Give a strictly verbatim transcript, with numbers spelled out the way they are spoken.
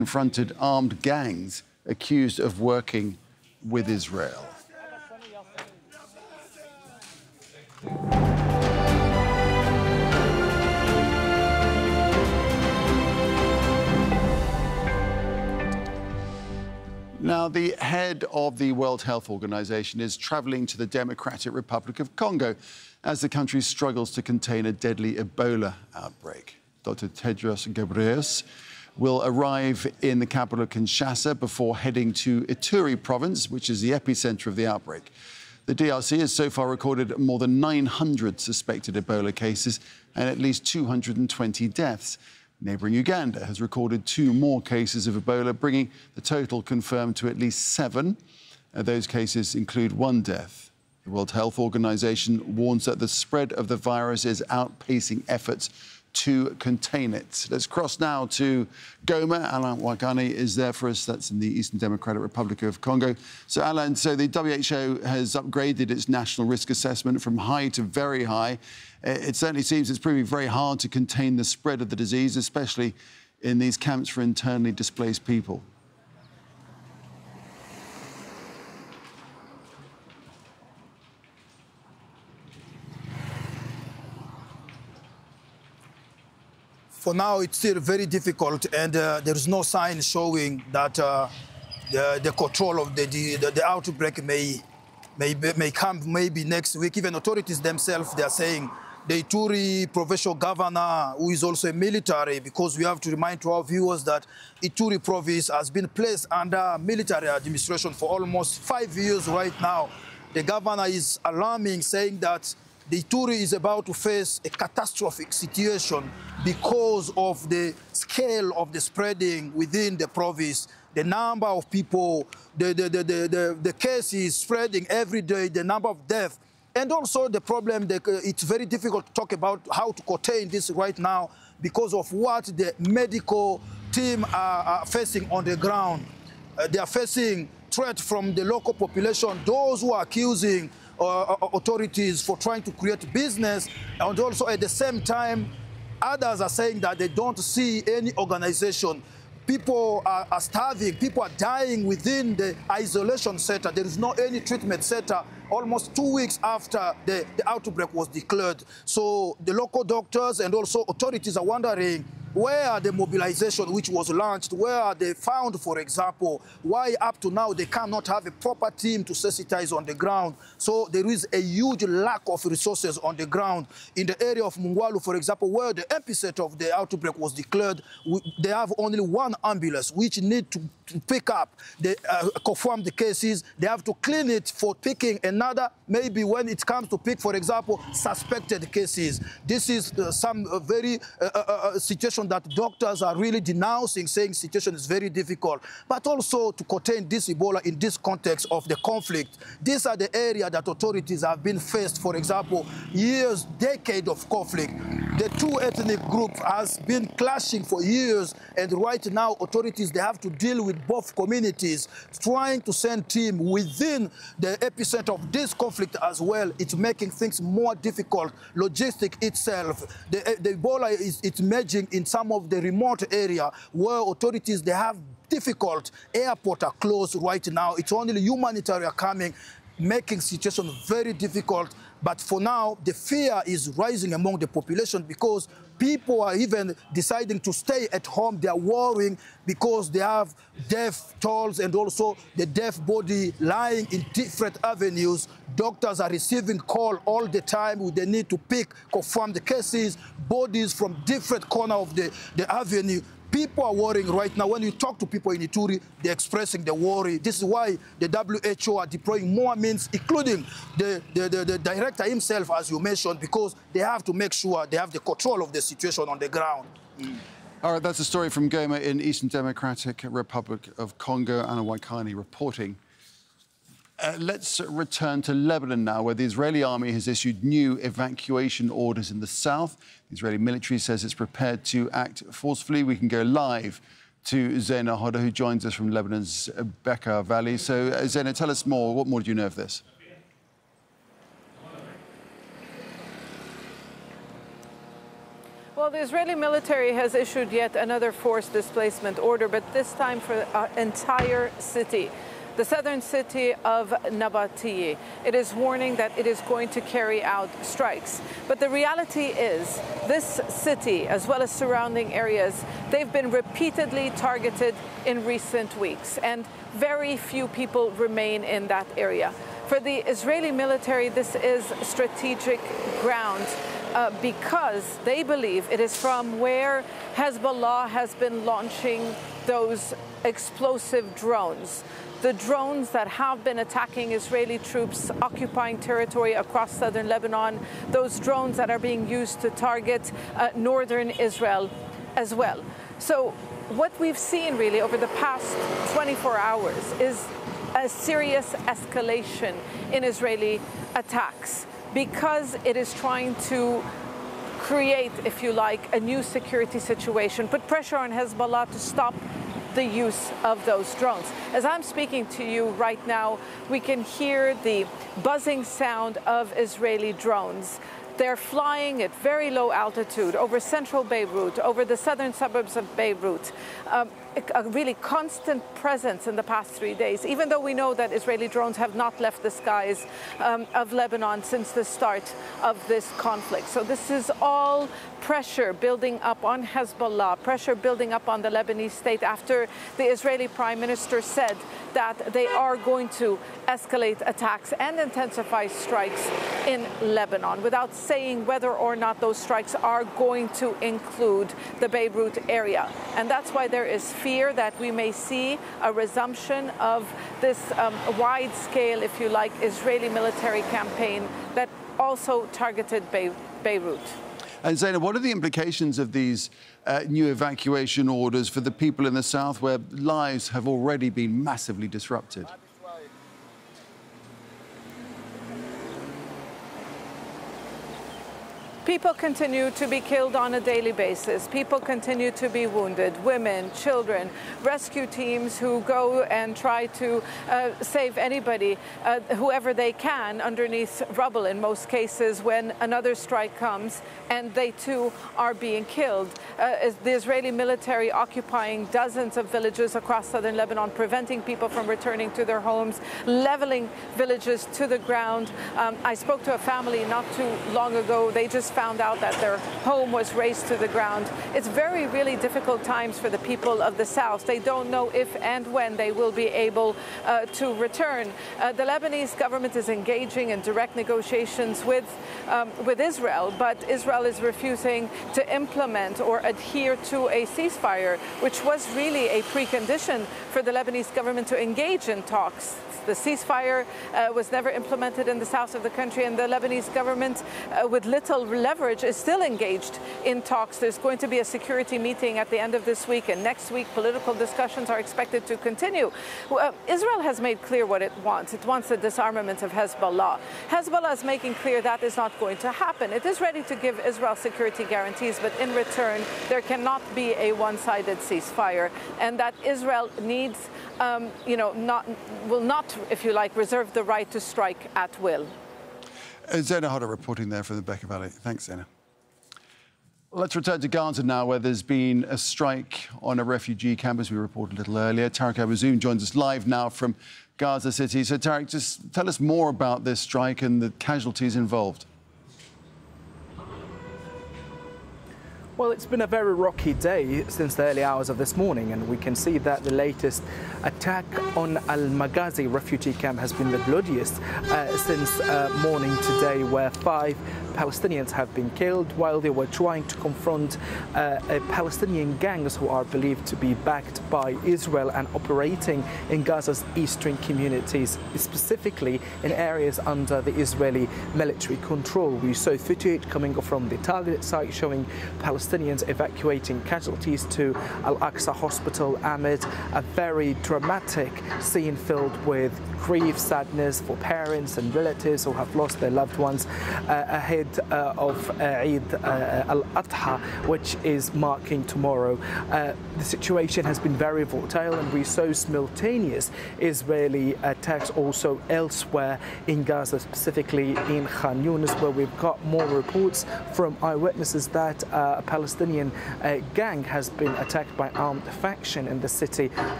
confronted armed gangs accused of working with Israel. Now, the head of the World Health Organization is traveling to the Democratic Republic of Congo as the country struggles to contain a deadly Ebola outbreak. Doctor Tedros Ghebreyesus will arrive in the capital of Kinshasa before heading to Ituri province, which is the epicenter of the outbreak. The D R C has so far recorded more than nine hundred suspected Ebola cases and at least two hundred twenty deaths. Neighbouring Uganda has recorded two more cases of Ebola, bringing the total confirmed to at least seven. Uh, those cases include one death. The World Health Organization warns that the spread of the virus is outpacing efforts to contain it. Let's cross now to Goma. Alain Ouakani is there for us. That's in the Eastern Democratic Republic of Congo. So, Alain, so the W H O has upgraded its national risk assessment from high to very high. It certainly seems it's proving very hard to contain the spread of the disease, especially in these camps for internally displaced people. For now, it's still very difficult, and uh, there is no sign showing that uh, the, the control of the, the, the outbreak may, may, may come maybe next week. Even authorities themselves, they are saying the Ituri provincial governor, who is also a military, because we have to remind to our viewers that Ituri province has been placed under military administration for almost five years right now. The governor is alarming, saying that the Ituri is about to face a catastrophic situation because of the scale of the spreading within the province, the number of people, the, the, the, the, the, the cases spreading every day, the number of deaths, and also the problem that uh, it's very difficult to talk about how to contain this right now because of what the medical team are, are facing on the ground. Uh, they are facing threat from the local population, those who are accusing Uh, authorities for trying to create business, and also at the same time, others are saying that they don't see any organization. People are, are starving, people are dying within the isolation center. There is no any treatment center almost two weeks after the, the outbreak was declared. So the local doctors and also authorities are wondering, where are the mobilization which was launched? Where are they found, for example? Why up to now they cannot have a proper team to sensitize on the ground? So there is a huge lack of resources on the ground. In the area of Mungwalu, for example, where the epicenter of the outbreak was declared, we, they have only one ambulance which need to, to pick up, the, uh, confirm the cases. They have to clean it for picking another, maybe when it comes to pick, for example, suspected cases. This is uh, some uh, very uh, uh, situation that doctors are really denouncing, saying situation is very difficult. But also to contain this Ebola in this context of the conflict. These are the areas that authorities have been faced, for example, years, decade of conflict. The two ethnic groups has been clashing for years, and right now authorities, they have to deal with both communities, trying to send team within the epicenter of this conflict as well. It's making things more difficult. Logistic itself, the, the Ebola is it's merging in some of the remote area where authorities, they have difficult, airport are closed right now. It's only humanitarian coming, making situation very difficult. But for now, the fear is rising among the population because people are even deciding to stay at home. They are worrying because they have death tolls and also the deaf body lying in different avenues. Doctors are receiving call all the time. They need to pick, confirm the cases, bodies from different corner of the, the avenue. People are worrying right now. When you talk to people in Ituri, they're expressing the worry. This is why the W H O are deploying more means, including the, the, the, the director himself, as you mentioned, because they have to make sure they have the control of the situation on the ground. Mm. All right, that's a story from Goma in Eastern Democratic Republic of Congo. Alain Ouakani reporting. Uh, let's return to Lebanon now, where the Israeli army has issued new evacuation orders in the south. The Israeli military says it's prepared to act forcefully. We can go live to Zena Hoda, who joins us from Lebanon's Bekaa Valley. So, uh, Zena, tell us more. What more do you know of this? Well, Well, the Israeli military has issued yet another forced displacement order, but this time for an entire city, the southern city of Nabatieh. It is warning that it is going to carry out strikes. But the reality is this city, as well as surrounding areas, they've been repeatedly targeted in recent weeks, and very few people remain in that area. For the Israeli military, this is strategic ground. Uh, because they believe it is from where Hezbollah has been launching those explosive drones. The drones that have been attacking Israeli troops occupying territory across southern Lebanon, those drones that are being used to target uh, northern Israel as well. So what we've seen really over the past twenty-four hours is a serious escalation in Israeli attacks, because it is trying to create, if you like, a new security situation, put pressure on Hezbollah to stop the use of those drones. As I'm speaking to you right now, we can hear the buzzing sound of Israeli drones. They're flying at very low altitude over central Beirut, over the southern suburbs of Beirut. Um, a really constant presence in the past three days, even though we know that Israeli drones have not left the skies um, of Lebanon since the start of this conflict. So this is all pressure building up on Hezbollah, pressure building up on the Lebanese state after the Israeli Prime Minister said that they are going to escalate attacks and intensify strikes in Lebanon, without saying whether or not those strikes are going to include the Beirut area. And that's why there is fear that we may see a resumption of this um, wide-scale, if you like, Israeli military campaign that also targeted Be- Beirut. And Zainab, what are the implications of these uh, new evacuation orders for the people in the south, where lives have already been massively disrupted? People continue to be killed on a daily basis. People continue to be wounded. Women, children, rescue teams who go and try to uh, save anybody, uh, whoever they can, underneath rubble in most cases when another strike comes, and they too are being killed. Uh, the Israeli military occupying dozens of villages across southern Lebanon, preventing people from returning to their homes, leveling villages to the ground. Um, I spoke to a family not too long ago. They just found out that their home was razed to the ground. It's very, really difficult times for the people of the south. They don't know if and when they will be able uh, to return. Uh, the Lebanese government is engaging in direct negotiations with, um, with Israel, but Israel is refusing to implement or adhere to a ceasefire, which was really a precondition for the Lebanese government to engage in talks. The ceasefire uh, was never implemented in the south of the country, and the Lebanese government, uh, with little leverage, is still engaged in talks. There's going to be a security meeting at the end of this week, and next week political discussions are expected to continue. Uh, Israel has made clear what it wants. It wants the disarmament of Hezbollah. Hezbollah is making clear that is not going to happen. It is ready to give Israel security guarantees, but in return, there cannot be a one-sided ceasefire, and that Israel needs, um, you know, not will not, if you like, reserve the right to strike at will. Uh, Zena Hodder reporting there from the Bekaa Valley. Thanks, Zena. Let's return to Gaza now, where there's been a strike on a refugee camp, as we reported a little earlier. Tarek Abazoum joins us live now from Gaza City. So, Tarek, just tell us more about this strike and the casualties involved. Well, it's been a very rocky day since the early hours of this morning, and we can see that the latest attack on Al-Maghazi refugee camp has been the bloodiest uh, since uh, morning today, where five Palestinians have been killed while they were trying to confront uh, a Palestinian gangs who are believed to be backed by Israel and operating in Gaza's eastern communities, specifically in areas under the Israeli military control. We saw footage coming from the target site showing Palestinians evacuating casualties to Al-Aqsa Hospital amid a very dramatic scene filled with grief, sadness for parents and relatives who have lost their loved ones uh, ahead ahead uh, of uh, Eid uh, al-Adha, which is marking tomorrow. Uh, the situation has been very volatile, and we saw simultaneous Israeli attacks also elsewhere in Gaza, specifically in Khan Yunis, where we've got more reports from eyewitnesses that uh, a Palestinian uh, gang has been attacked by armed faction in the city